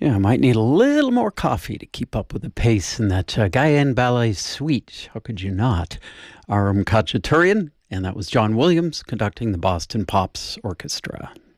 Yeah, I might need a little more coffee to keep up with the pace in that Guyane Ballet Suite. How could you not? Aram Khachaturian, and that was John Williams conducting the Boston Pops Orchestra.